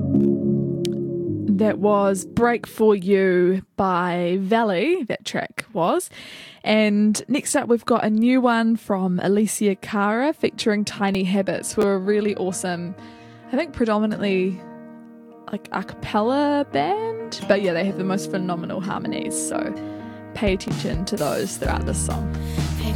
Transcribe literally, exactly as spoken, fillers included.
That was Break For You by Valley, that track was. And next up we've got a new one from Alicia Cara featuring Tiny Habits, who are a really awesome, I think predominantly like a cappella band. But yeah, they have the most phenomenal harmonies, so pay attention to those throughout this song. Hey